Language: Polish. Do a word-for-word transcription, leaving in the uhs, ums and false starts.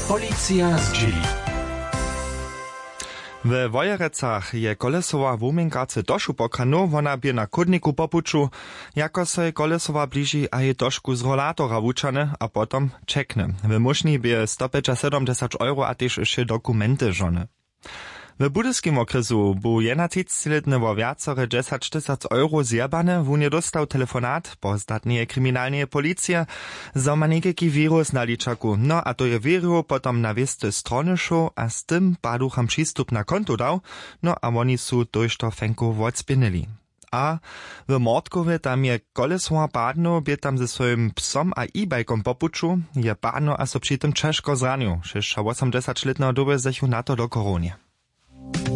Policja z dzieli. W Wojerecach je kolesowa wuminkace došu pokranu, wona bie na chodniku popuču, jako se kolesowa bliži a je trošku z rollatora wučane, a potom čekne. W mušni bie sto sedemdziesiąt euro a tež ešte dokumenty žone. W budyskim okresu bu jedenadesťletny wo viacore desať tysac euro zjebane, wunie dostał telefonat po zdatnej kryminalnej policji, zo ma niekeki wirus na ličaku. No a to je wirus potom na wieste strony šo a z tym paducham přístup na konto dał, no a oni su dož to fenko odspinili. A w Mordkowie tam je kolesowa padno, bie tam ze swoim psom a e-bajkom popuču, je padno a so przy tym ciężko zranił, šeša osemdziesiątletnego doby zechu na to do koronie.